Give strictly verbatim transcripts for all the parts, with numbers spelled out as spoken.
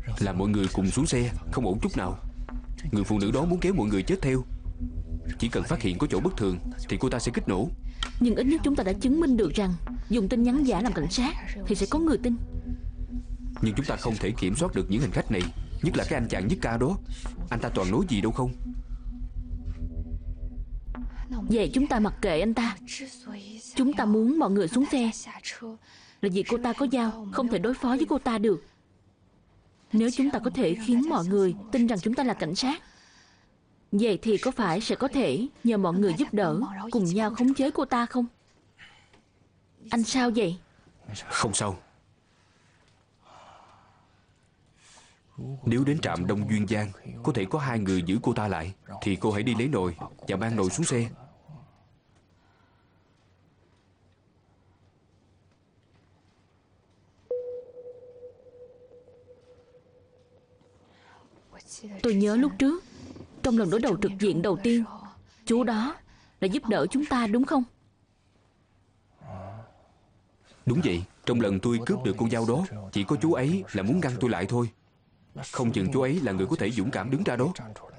Là mọi người cùng xuống xe, không ổn chút nào. Người phụ nữ đó muốn kéo mọi người chết theo. Chỉ cần phát hiện có chỗ bất thường thì cô ta sẽ kích nổ. Nhưng ít nhất chúng ta đã chứng minh được rằng dùng tin nhắn giả làm cảnh sát thì sẽ có người tin. Nhưng chúng ta không thể kiểm soát được những hành khách này, nhất là cái anh chàng nhất ca đó. Anh ta toàn nói gì đâu không. Vậy chúng ta mặc kệ anh ta. Chúng ta muốn mọi người xuống xe là vì cô ta có dao, không thể đối phó với cô ta được. Nếu chúng ta có thể khiến mọi người tin rằng chúng ta là cảnh sát, vậy thì có phải sẽ có thể nhờ mọi người giúp đỡ, cùng nhau khống chế cô ta không? Anh sao vậy? Không sao. Nếu đến trạm Đông Duyên Giang có thể có hai người giữ cô ta lại, thì cô hãy đi lấy nồi và mang nồi xuống xe. Tôi nhớ lúc trước, trong lần đối đầu trực diện đầu tiên, chú đó là giúp đỡ chúng ta đúng không? Đúng vậy. Trong lần tôi cướp được con dao đó, chỉ có chú ấy là muốn ngăn tôi lại thôi. Không chừng chú ấy là người có thể dũng cảm đứng ra đó.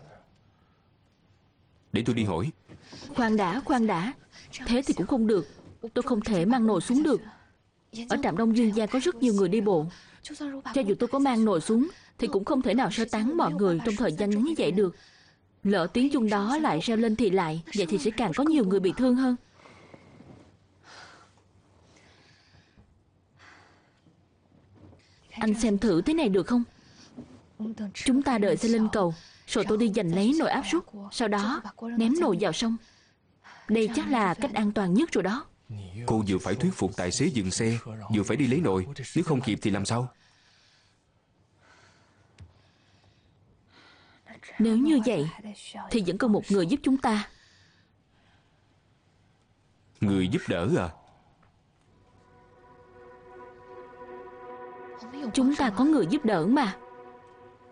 Để tôi đi hỏi. Khoan đã, khoan đã. Thế thì cũng không được. Tôi không thể mang nồi xuống được. Ở trạm Đông Duyên Giang có rất nhiều người đi bộ. Cho dù tôi có mang nồi xuống thì cũng không thể nào sơ tán mọi người trong thời gian ngắn như vậy được. Lỡ tiếng chuông đó lại reo lên thì lại, vậy thì sẽ càng có nhiều người bị thương hơn. Anh xem thử thế này được không? Chúng ta đợi xe lên cầu, rồi tôi đi giành lấy nồi áp suất, sau đó ném nồi vào sông. Đây chắc là cách an toàn nhất rồi đó. Cô vừa phải thuyết phục tài xế dừng xe, vừa phải đi lấy nồi. Nếu không kịp thì làm sao? Nếu như vậy thì vẫn cần một người giúp chúng ta. Người giúp đỡ à? Chúng ta có người giúp đỡ mà.